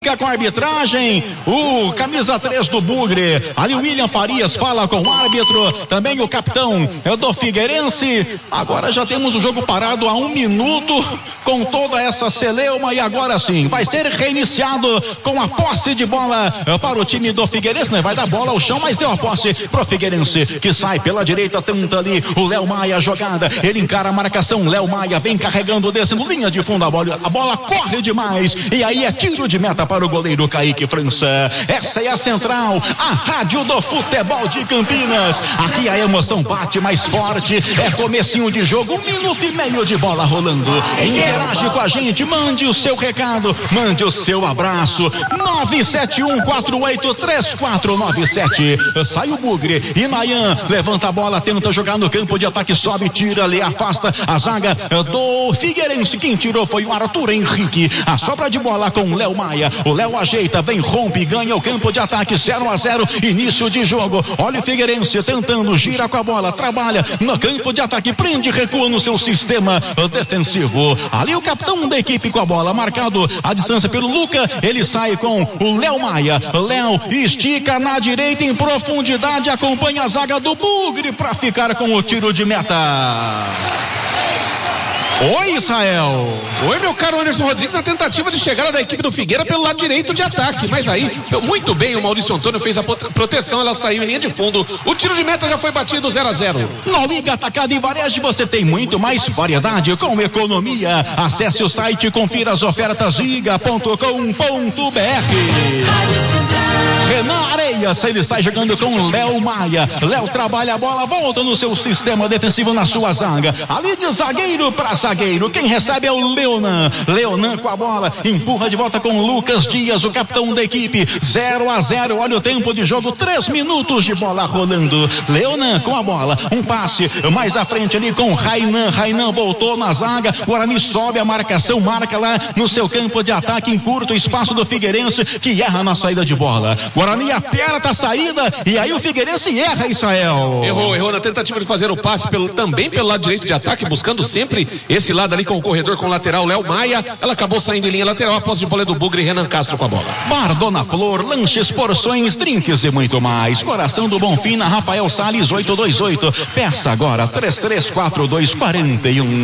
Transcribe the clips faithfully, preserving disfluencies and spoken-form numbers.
Com a arbitragem, o camisa três do Bugre, ali o William Farias fala com o árbitro, também o capitão do Figueirense. Agora já temos o jogo parado há um minuto com toda essa celeuma e agora sim vai ser reiniciado com a posse de bola para o time do Figueirense, né? Vai dar bola ao chão, mas deu a posse pro Figueirense, que sai pela direita, tenta ali o Léo Maia, jogada, ele encara a marcação, Léo Maia vem carregando, descendo linha de fundo, a bola, a bola corre demais e aí é tiro de meta para o goleiro Kaique França. Essa é a central, a rádio do futebol de Campinas. Aqui a emoção bate mais forte. É comecinho de jogo, um minuto e meio de bola rolando. Interage com a gente, mande o seu recado, mande o seu abraço. nove sete um quatro oito três quatro nove sete. Sai o Bugre, Inayan levanta a bola, tenta jogar no campo de ataque, sobe, tira ali, afasta a zaga do Figueirense. Quem tirou foi o Arthur Henrique. A sobra de bola com o Léo Maia. O Léo ajeita, vem, rompe, ganha o campo de ataque, zero a zero, início de jogo. Olha o Figueirense tentando, gira com a bola, trabalha no campo de ataque, prende, recua no seu sistema defensivo. Ali o capitão da equipe com a bola, marcado a distância pelo Luca, ele sai com o Léo Maia. Léo estica na direita em profundidade, acompanha a zaga do Bugre para ficar com o tiro de meta. Oi, Israel. Oi, meu caro Anderson Rodrigues, na tentativa de chegada da equipe do Figueira pelo lado direito de ataque, mas aí, muito bem, o Maurício Antônio fez a proteção, ela saiu em linha de fundo, o tiro de meta já foi batido, zero a zero. No Iga Atacado e Varejo você tem muito mais variedade com economia. Acesse o site e confira as ofertas iga ponto com ponto br. Renan Areias, ele sai jogando com Léo Maia. Léo trabalha a bola, volta no seu sistema defensivo na sua zaga. Ali de zagueiro para zagueiro, quem recebe é o Leonan. Leonan com a bola, empurra de volta com Lucas Dias, o capitão da equipe. zero a zero, olha o tempo de jogo, três minutos de bola rolando. Leonan com a bola, um passe mais à frente ali com Rainan. Rainan voltou na zaga, Guarani sobe a marcação, marca lá no seu campo de ataque, encurta o espaço do Figueirense, que erra na saída de bola. Guarani aperta a saída e aí o Figueirense erra, Israel. Errou, errou na tentativa de fazer o passe pelo, também pelo lado direito de ataque, buscando sempre esse lado ali com o corredor, com o lateral Léo Maia. Ela acabou saindo em linha lateral, a posse de bola é do Bugre e Renan Castro com a bola. Bar Dona Flor, lanches, porções, drinks e muito mais. Coração do Bonfim na Rafael Salles oito dois oito. Peça agora três três quatro dois quatro um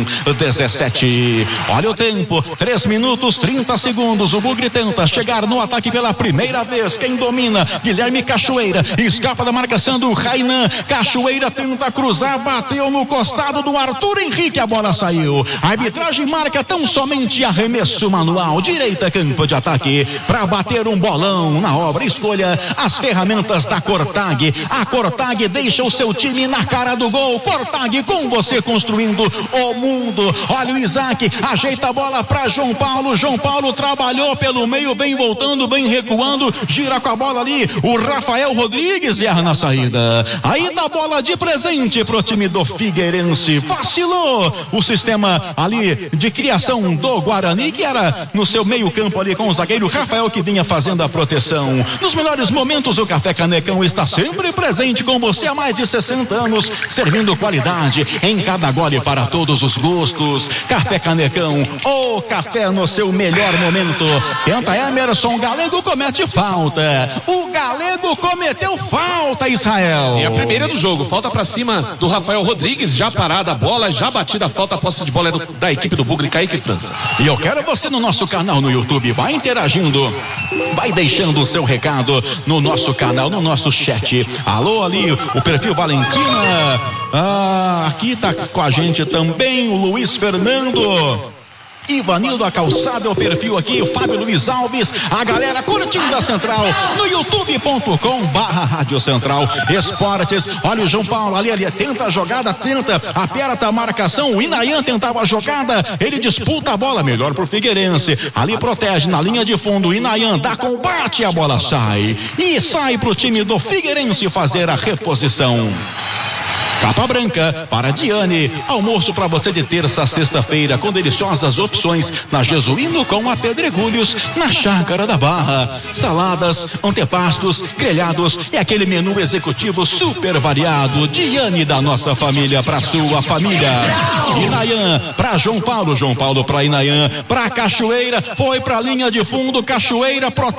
um sete. Olha o tempo, três minutos trinta segundos. O Bugre tenta chegar no ataque pela primeira vez. Quem domina? Guilherme Cachoeira, escapa da marcação do Rainan. Cachoeira tenta cruzar, bateu no costado do Arthur Henrique, a bola saiu. A arbitragem marca tão somente arremesso manual, direita campo de ataque, para bater um bolão na obra. Escolha as ferramentas da Cortag. A Cortag deixa o seu time na cara do gol. Cortag com você construindo o mundo. Olha o Isaac, ajeita a bola para João Paulo. João Paulo trabalhou pelo meio, vem voltando, vem recuando, gira com a bola ali, o Rafael Rodrigues erra na saída. Aí dá bola de presente pro time do Figueirense. Vacilou o sistema ali de criação do Guarani, que era no seu meio campo ali com o zagueiro Rafael, que vinha fazendo a proteção. Nos melhores momentos o Café Canecão está sempre presente com você há mais de sessenta anos, servindo qualidade em cada gole para todos os gostos. Café Canecão, o café no seu melhor momento. Tenta Emerson, Galego comete falta. O Galego cometeu falta, Israel. E a primeira do jogo, falta pra cima do Rafael Rodrigues, já parada a bola, já batida a falta, a posse de bola é do, da equipe do Bugre, Kaique França. E eu quero você no nosso canal no YouTube, vai interagindo, vai deixando o seu recado no nosso canal, no nosso chat. Alô ali, o perfil Valentina, ah, aqui tá com a gente também o Luiz Fernando. Ivanildo, a calçada é o perfil aqui, o Fábio Luiz Alves, a galera curtindo a Central no youtube ponto com barra Rádio Central Esportes. Olha o João Paulo ali, ali, tenta a jogada, tenta, aperta a marcação, o Inayan tentava a jogada, ele disputa a bola, melhor pro Figueirense, ali protege na linha de fundo, o Inayan dá combate, a bola sai, e sai pro time do Figueirense fazer a reposição. Chapa branca para Diane. Almoço para você de terça a sexta-feira com deliciosas opções na Jesuíno com a Pedregulhos, na Chácara da Barra. Saladas, antepastos, grelhados e aquele menu executivo super variado. Diane da nossa família para sua família. Inayan para João Paulo, João Paulo para Inayan, para Cachoeira, foi para a linha de fundo, Cachoeira pro